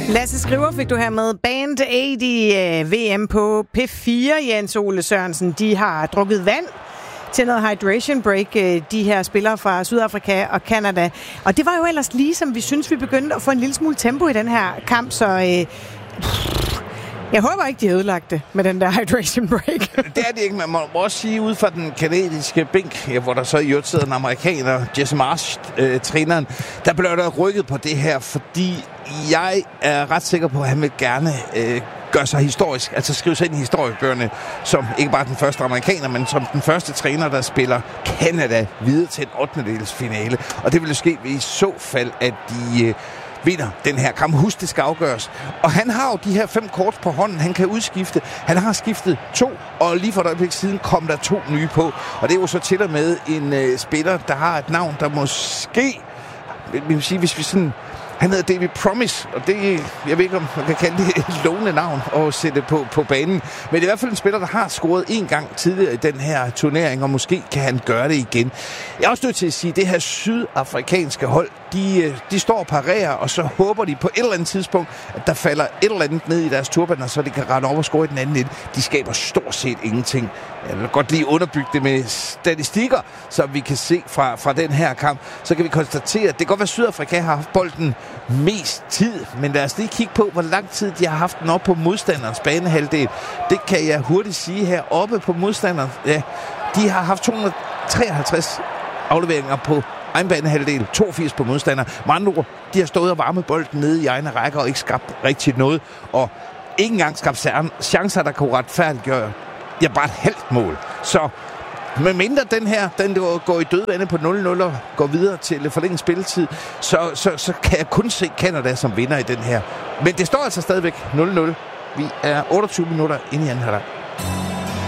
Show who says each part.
Speaker 1: Lasse Skriver fik du her med Band Aid i VM på P4. Jens Ole Sørensen, de har drukket vand til noget hydration break, de her spillere fra Sydafrika og Canada. Og det var jo ellers ligesom vi synes, vi begyndte at få en lille smule tempo i den her kamp, så jeg håber ikke, de har ødelagt det med den der hydration break.
Speaker 2: Det er det ikke. Man må også sige, ud fra den kanadiske bænk, hvor der så i øvrigt sidder en amerikaner, Jesse Marsh, træneren, der blev der rykket på det her, fordi jeg er ret sikker på, at han vil gerne gøre sig historisk, altså skrive sig ind i historiebøgerne, som ikke bare den første amerikaner, men som den første træner, der spiller Canada videre til en 8. finale. Og det vil jo ske i så fald, at de vinder den her kamp. Husk, det skal afgøres. Og han har jo de her 5 kort på hånden, han kan udskifte. Han har skiftet 2, og lige for et øjeblik siden kom der 2 nye på. Og det er jo så til og med en spiller, der har et navn, der måske, vi vil sige, hvis vi sådan, han hedder David Promise, og det, jeg ved ikke, om man kan kalde det et lovende navn at sætte på banen. Men det er i hvert fald en spiller, der har scoret 1 gang tidligere i den her turnering, og måske kan han gøre det igen. Jeg er også nødt til at sige, at det her sydafrikanske hold, de står og parerer, og så håber de på et eller andet tidspunkt, at der falder et eller andet ned i deres turbaner, så de kan rette over og score i den anden ende. De skaber stort set ingenting. Jeg vil godt lige underbygge det med statistikker, så vi kan se fra den her kamp. Så kan vi konstatere, at det kan godt være, at Sydafrika har haft bolden mest tid, men lad os lige kigge på, hvor lang tid de har haft den op på modstanderens banehalvdel. Det kan jeg hurtigt sige her oppe på modstanderen. Ja, de har haft 253 afleveringer på egen banehalvdel, 82 på modstander. Med andre ord, de har stået og varmet bolden nede i egne rækker og ikke skabt rigtig noget, og ikke engang skabt chancer, der kunne retfærdiggøre bare et halvt mål. Så med mindre den går i dødvande på 0-0 og går videre til forlænget spilletid, så kan jeg kun se Canada som vinder i den her. Men det står altså stadigvæk 0-0. Vi er 28 minutter inde i anden halvleg.